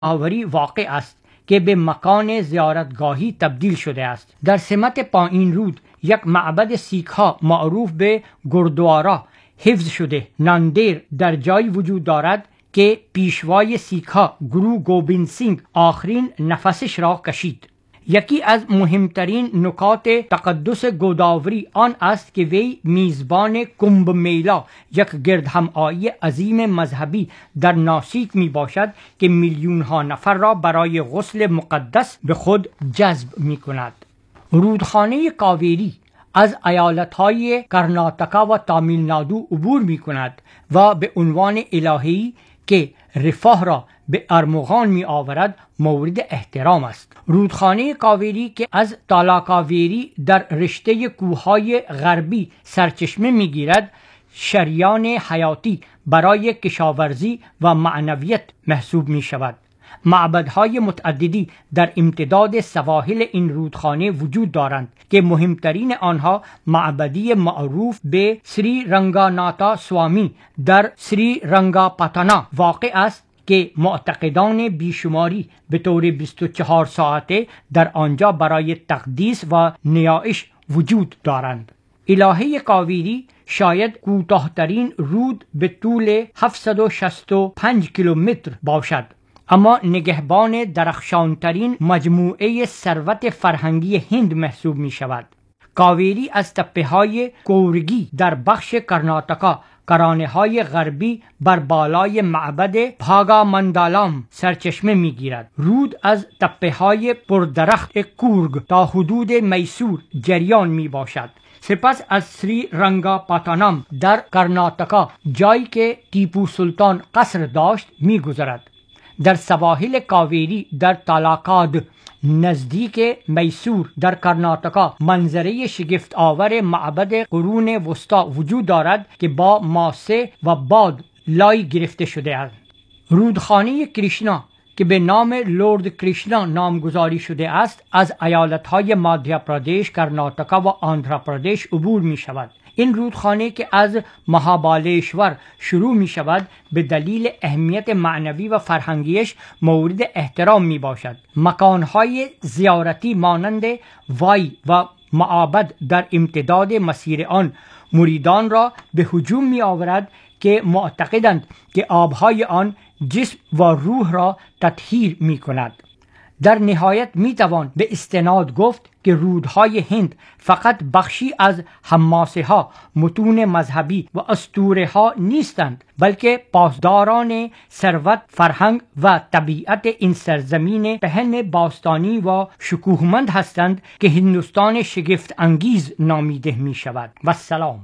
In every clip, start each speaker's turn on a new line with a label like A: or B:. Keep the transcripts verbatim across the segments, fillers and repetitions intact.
A: آوری واقع است که به مکان زیارتگاهی تبدیل شده است. در سمت پایین رود یک معبد سیک ها معروف به گردوارا حفظ شده ناندیر در جایی وجود دارد که پیشوای سیک ها گرو گوبیند سینگ آخرین نفسش را کشید. یکی از مهمترین نکات تقدس گوداوری آن است که وی میزبان کمب میلا، یک گردهمایی عظیم مذهبی در ناسیک می باشد که میلیون ها نفر را برای غسل مقدس به خود جذب می کند. رودخانه کاویری از ایالتهای کرناتاکا و تامیلنادو عبور می کند و به عنوان الهه‌ای که رفاه را به ارمغان می آورد مورد احترام است. رودخانه کاویری که از تالاکاویری در رشته کوههای غربی سرچشمه می گیرد، شریان حیاتی برای کشاورزی و معنویت محسوب می شود. معبدهای متعددی در امتداد سواحل این رودخانه وجود دارند که مهمترین آنها معبدی معروف به سری رنگاناتا سوامی در سری رنگاپاتانا واقع است که معتقدان بیشماری به طور بیست و چهار ساعته در آنجا برای تقدیس و نیایش وجود دارند. الهه کاویری شاید کوتاه‌ترین رود به طول هفتصد و شصت و پنج کیلومتر باشد، اما نگهبان درخشانترین مجموعه ثروت فرهنگی هند محسوب می شود. کاویری از تپه های کورگی در بخش کرناتاکا، کرانه های غربی بر بالای معبد پاگا مندالام سرچشمه می گیرد. رود از تپه های پردرخت کورگ تا حدود میسور جریان می باشد. سپس از سری رنگا پاتانام در کرناتاکا، جایی که تیپو سلطان قصر داشت، می گذرد. در سواحل کاویری در تالاکاد نزدیک میسور در کرناتاکا منظره شگفت آور معبد قرون وسطا وجود دارد که با ماسه و باد لای گرفته شده است. رودخانه کریشنا که به نام لورد کریشنا نامگذاری شده است، از ایالتهای مادھیا پردیش، کرناتاکا و آندھرا پردیش عبور می شود. این رودخانه که از مهابالیشور شروع می شود به دلیل اهمیت معنوی و فرهنگیش مورد احترام می باشد. مکانهای زیارتی مانند وای و معابد در امتداد مسیر آن مریدان را به هجوم می آورد که معتقدند که آبهای آن جسم و روح را تطهیر می کند. در نهایت می توان به استناد گفت که رودهای هند فقط بخشی از حماسه ها، متون مذهبی و اسطوره ها نیستند، بلکه پاسداران ثروت، فرهنگ و طبیعت این سرزمین پهن باستانی و شکوهمند هستند که هندوستان شگفت انگیز نامیده می شود. و سلام.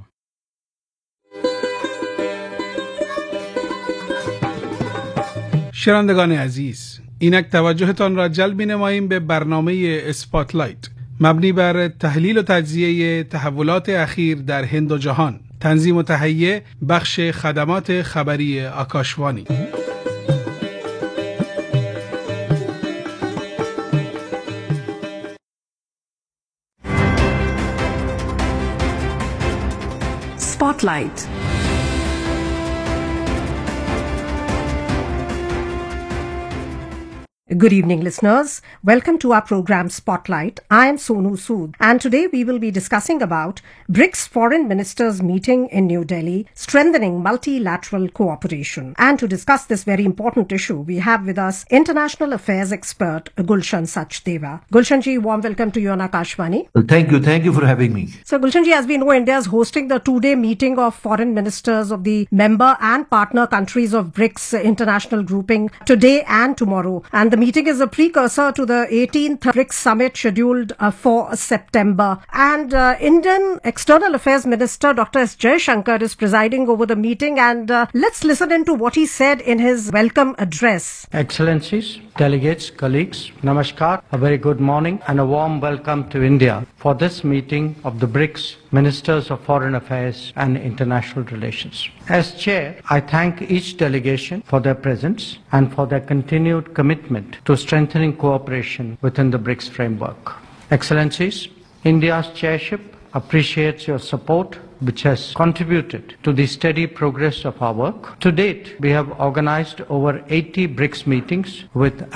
B: شنوندگان عزیز، اینک توجهتان را جلب نماییم به برنامه اسپاتلایت مبنی بر تحلیل و تجزیه تحولات اخیر در هند و جهان. تنظیم و تهیه بخش خدمات خبری آکاشوانی.
C: اسپاتلایت. Good evening, listeners. Welcome to our program Spotlight. I am Sonu Sood, and today we will be discussing about BRICS Foreign Ministers meeting in New Delhi, strengthening multilateral cooperation. And to discuss this very important issue, we have with us international affairs expert Gulshan Sachdeva. Gulshan ji, warm welcome to you on Akashvani.
D: Well, thank you. Thank you for having me.
C: So, Gulshan ji, as we know, India is hosting the two-day meeting of foreign ministers of the member and partner countries of BRICS international grouping today and tomorrow. And the meeting is a precursor to the eighteenth BRICS summit scheduled uh, for September. And uh, Indian External Affairs Minister Doctor S. Jaishankar is presiding over the meeting. And uh, let's listen into what he said in his welcome address.
E: Excellencies, delegates, colleagues, namaskar, a very good morning and a warm welcome to India for this meeting of the BRICS Ministers of Foreign Affairs and International Relations. As Chair, I thank each delegation for their presence and for their continued commitment to strengthening cooperation within the BRICS framework. Excellencies, India's chairship appreciates your support which has contributed to the steady progress of our work. To date, we have organized over eighty BRICS meetings with